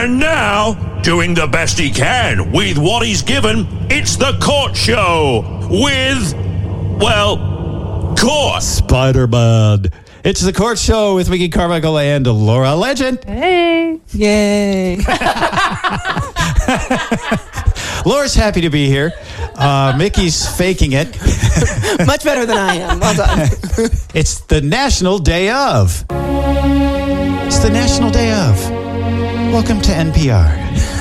And now, doing the best he can with what he's given, it's The Court Show with, well, Court. Spider-Man. It's The Court Show with Mickey Carmichael and Laura Legend. Hey. Yay. Laura's happy to be here. Mickey's faking it. Much better than I am. Well done. It's the National Day of. It's the National Day of. Welcome to NPR.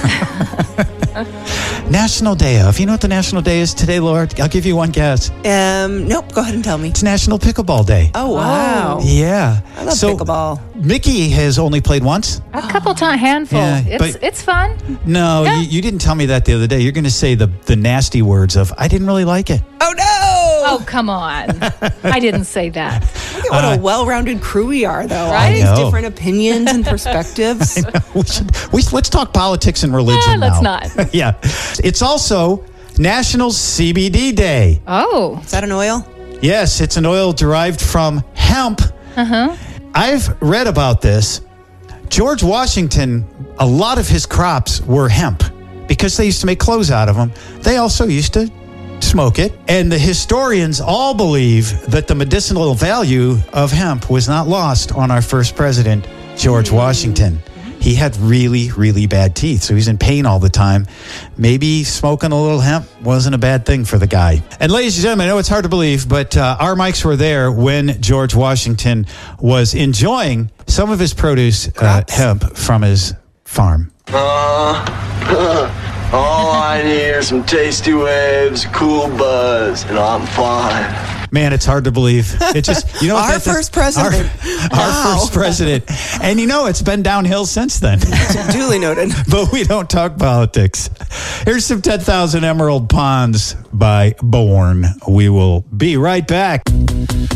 National Day of. You know what the National Day is today, Laura? I'll give you one guess. Nope. Go ahead and tell me. It's National Pickleball Day. Oh, wow. Yeah. I love pickleball. Mickey has only played once. A couple times, handful. Yeah, It's fun. No, Yeah. you didn't tell me that the other day. You're going to say the nasty words of, I didn't really like it. Oh, no. Oh, come on. I didn't say that. Look at what a well-rounded crew we are, though. Right? All these I know. different opinions and perspectives. Let's talk politics and religion Let's now. not. Yeah. It's also National CBD Day. Oh. Is that an oil? Yes, it's an oil derived from hemp. Uh-huh. I've read about this. George Washington, a lot of his crops were hemp because they used to make clothes out of them. They also used to smoke it. And the historians all believe that the medicinal value of hemp was not lost on our first president, George Washington. He had really, really bad teeth, so he's in pain all the time. Maybe smoking a little hemp wasn't a bad thing for the guy. And ladies and gentlemen, I know it's hard to believe, but our mics were there when George Washington was enjoying some of his produce, hemp, from his farm. All I need are some tasty waves, cool buzz, and I'm fine. Man, it's hard to believe. It just, you know, Our first president. Our first president. And you know, it's been downhill since then. Duly noted. But we don't talk politics. Here's some 10,000 Emerald Ponds by Born. We will be right back.